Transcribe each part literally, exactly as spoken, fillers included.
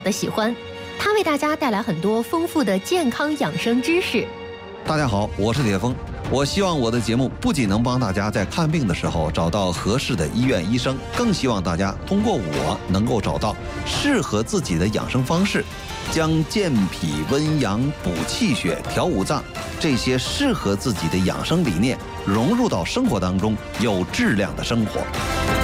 的喜欢，他为大家带来很多丰富的健康养生知识。 大家好，我是铁峰。我希望我的节目不仅能帮大家在看病的时候找到合适的医院医生，更希望大家通过我能够找到适合自己的养生方式，将健脾温阳、补气血、调五脏这些适合自己的养生理念融入到生活当中，有质量的生活。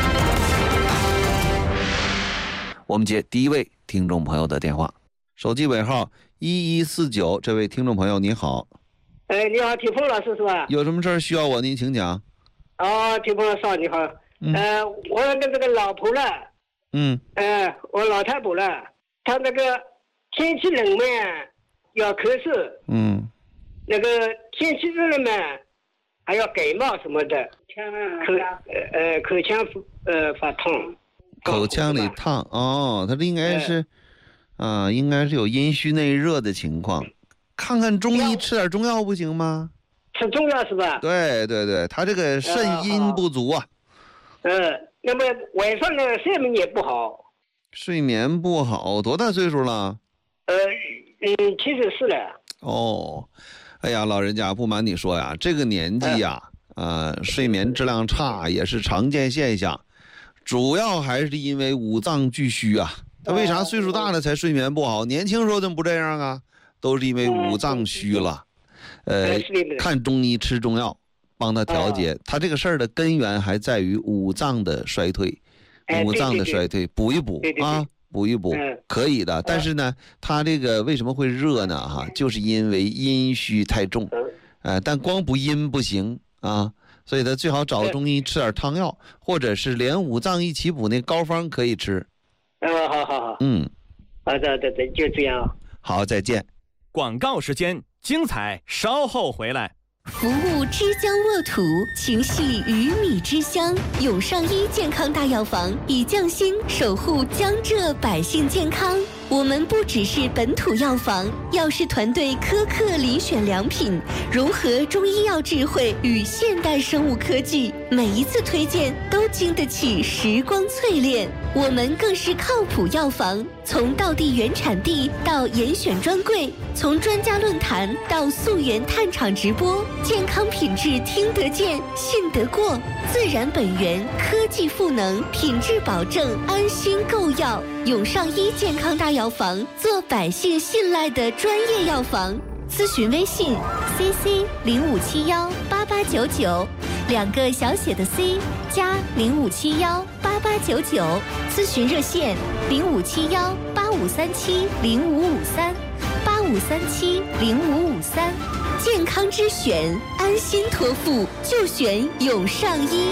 我们接第一位听众朋友的电话，手机尾号一一四九，这位听众朋友你好。 哎，你好，铁峰老师是吧？ 有什么事儿需要我？您请讲。 哦，铁峰老师你好。嗯、呃，我的这个老婆了。 嗯。 呃，我老太婆了，她那个天气冷嘛，要咳嗽。嗯。那个天气热了嘛，还要感冒什么的。口呃呃口腔呃发烫。 口腔里烫哦，他这应该是，啊、呃，应该是有阴虚内热的情况。看看中医，吃点中药不行吗？ 吃中药是吧？ 对对对，他这个肾阴不足啊。 嗯、呃，那么晚上呢睡眠也不好。 睡眠不好，多大岁数了？ 呃，嗯，七十四了。 哦，哎呀，老人家不瞒你说呀，这个年纪呀，呃，呃睡眠质量差也是常见现象，主要还是因为五脏俱虚啊。他为啥岁数大了才睡眠不好？年轻时候怎么不这样啊？都是因为五脏虚了，呃，看中医吃中药，帮他调节。他这个事儿的根源还在于五脏的衰退，五脏的衰退，补一补啊，补一补可以的。但是呢，他这个为什么会热呢？哈，就是因为阴虚太重，呃，但光补阴不行啊，所以他最好找中医吃点汤药，或者是连五脏一起补那膏方可以吃。 嗯，好好好， 嗯， 好的，对对，就这样。 好，再见。 广告时间，精彩稍后回来。 服务枝江沃土，情系鱼米之乡。永上医健康大药房以匠心守护江浙百姓健康。我们不只是本土药房，药师团队苛刻遴选良品，融合中医药智慧与现代生物科技，每一次推荐都经得起时光淬炼。我们更是靠谱药房，从道地原产地到严选专柜，从专家论坛到溯源探厂直播，健康品质听得见、信得过，自然本源，科技赋能，品质保证，安心购药。永上医健康大药房，做百姓信赖的专业药房。咨询微信 C C 零五七幺八八九九，两个小写的 C 加零五七幺八八九九。咨询热线零五七幺八五三七零五五三八五三七零五五三。健康之选，安心托付就选永上医。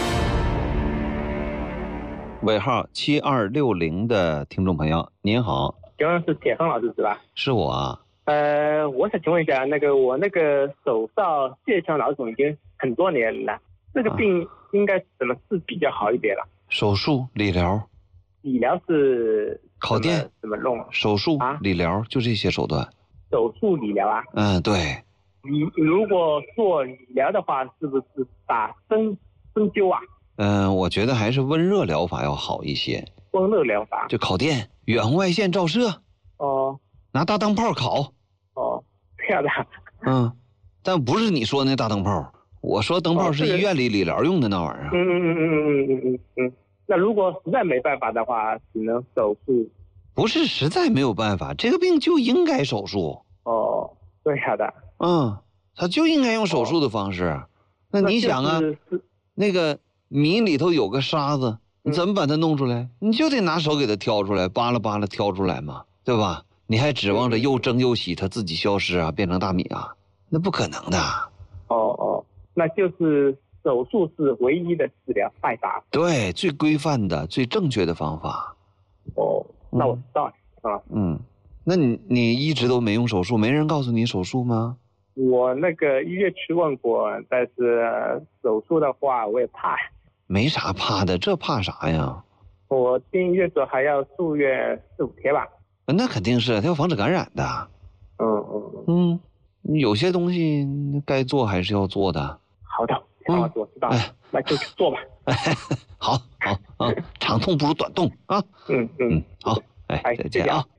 尾号七二六零的听众朋友，您好。 请问是铁峰老师是吧？ 是我啊。 呃，我想请问一下，那个我那个手少疥腔脑肿已经很多年了，这个病应该怎么治比较好一点了？ 手术、理疗。 理疗是烤电怎么弄？ 手术、啊、理疗就这些手段。 手术、理疗啊？ 嗯，对。 你如果做理疗的话，是不是打针针灸啊？ 嗯、呃，我觉得还是温热疗法要好一些。 温热疗法就烤电、远红外线照射。 哦。 拿大灯泡烤。 哦，这样的。 嗯，但不是你说那大灯泡，我说灯泡是医院里理疗用的那玩意儿。 嗯嗯嗯嗯嗯嗯嗯嗯。那如果实在没办法的话，只能手术。 不是实在没有办法，这个病就应该手术。 哦，这样的。 嗯，他就应该用手术的方式。哦、那你想啊，那, 那个米里头有个沙子，你怎么把它弄出来？嗯、你就得拿手给它挑出来，扒拉扒拉挑出来嘛，对吧？你还指望着又蒸又洗它自己消失啊，变成大米啊？那不可能的。 哦哦，那就是手术是唯一的治疗办法。 对，最规范的、最正确的方法。 哦，那我知道了、嗯、啊。 嗯，那你你一直都没用手术，没人告诉你手术吗？ 我那个医院去问过，但是手术的话我也怕。 没啥怕的，这怕啥呀？ 我进医院说还要住院四五天吧。 那肯定是，他要防止感染的。 嗯嗯嗯，有些东西该做还是要做的。 好的，好做，知道了，哎，那就去做吧。 哎，好好啊，长痛不如短痛啊。 嗯嗯， 好，哎，再见啊。